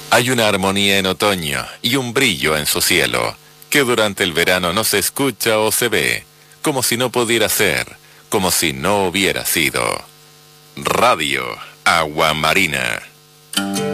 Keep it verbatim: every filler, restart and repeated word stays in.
Hay una armonía en otoño y un brillo en su cielo, que durante el verano no se escucha o se ve, como si no pudiera ser, como si no hubiera sido. Radio Agua Marina.